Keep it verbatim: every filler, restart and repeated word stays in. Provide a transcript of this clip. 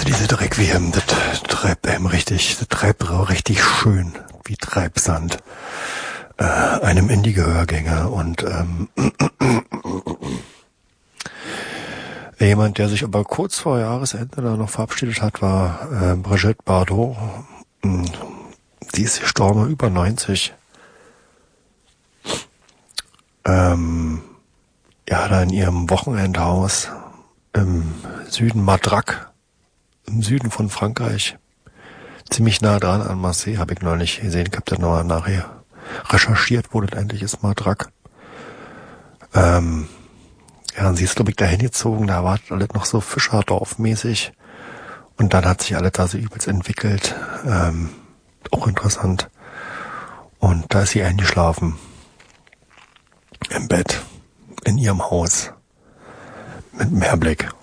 Also diese Requiem, das treibt einem richtig, das treibt richtig schön, wie Treibsand, äh, einem in die Gehörgänge. Und ähm, jemand, der sich aber kurz vor Jahresende da noch verabschiedet hat, war äh, Brigitte Bardot. Die ist gestorben, über neunzig. Ähm, ja, da in ihrem Wochenendhaus im Süden Madrac, im Süden von Frankreich, ziemlich nah dran an Marseille, habe ich noch nicht gesehen. Ich habe da noch nachher recherchiert, wo das eigentlich ist, Madrac. Ähm, ja, und sie ist, glaube ich, da hingezogen, da war alles noch so Fischerdorf-mäßig. Und dann hat sich alles da so übelst entwickelt. Ähm, auch interessant. Und da ist sie eingeschlafen. Im Bett. In ihrem Haus. Mit Meerblick.